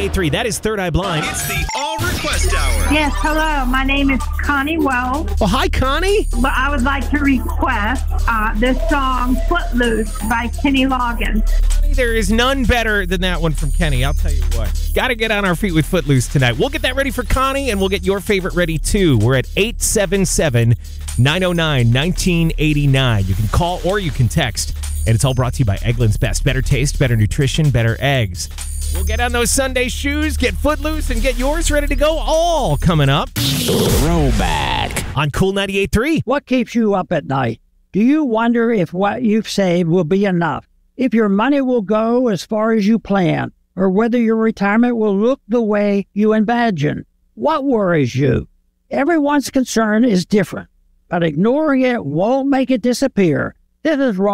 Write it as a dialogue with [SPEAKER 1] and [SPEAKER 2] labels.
[SPEAKER 1] 98.3. That is Third Eye Blind.
[SPEAKER 2] It's the All Request Hour.
[SPEAKER 3] Yes, hello. My name is Connie Wells.
[SPEAKER 1] Well, hi, Connie.
[SPEAKER 3] But I would like to request this song, Footloose by Kenny Loggins.
[SPEAKER 1] There is none better than that one from Kenny. I'll tell you what. Got to get on our feet with Footloose tonight. We'll get that ready for Connie, and we'll get your favorite ready, too. We're at 877-909-1989. You can call or you can text, and it's all brought to you by Eggland's Best. Better taste, better nutrition, better eggs. We'll get on those Sunday shoes, get Footloose, and get yours ready to go. All coming up. Throwback on Cool 98.3.
[SPEAKER 4] What keeps you up at night? Do you wonder if what you've saved will be enough? If your money will go as far as you plan? Or whether your retirement will look the way you imagine? What worries you? Everyone's concern is different, but ignoring it won't make it disappear. This is wrong.